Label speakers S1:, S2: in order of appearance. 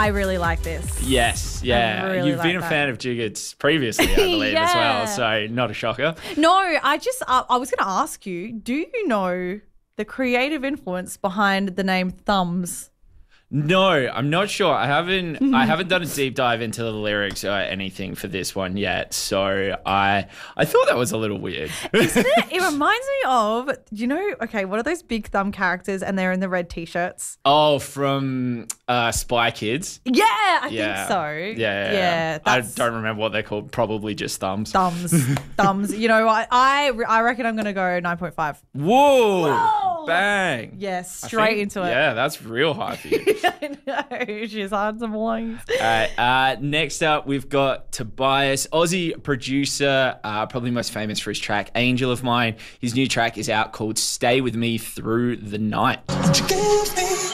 S1: I really like this.
S2: Yes, yeah.
S1: really
S2: You've been
S1: like
S2: a
S1: that.
S2: fan of Jiggits previously, I believe, as well. So not a shocker.
S1: No, I was going to ask you, do you know the creative influence behind the name Thumbs?
S2: No, I'm not sure. I haven't done a deep dive into the lyrics or anything for this one yet. So I thought that was a little weird.
S1: Isn't it? It reminds me of, what are those big thumb characters and they're in the red t-shirts?
S2: Oh, from Spy Kids.
S1: Yeah, I think so.
S2: Yeah. I
S1: that's
S2: don't remember what they're called. Probably just Thumbs.
S1: Thumbs. You know what? I reckon I'm going to go 9.5.
S2: Whoa! Bang.
S1: Yes, straight into it.
S2: Yeah, that's real high for you.
S1: I know. She's hard to believe.
S2: Next up, we've got Tobias, Aussie producer, probably most famous for his track Angel of Mine. His new track is out called Stay With Me Through the Night.
S3: You gave me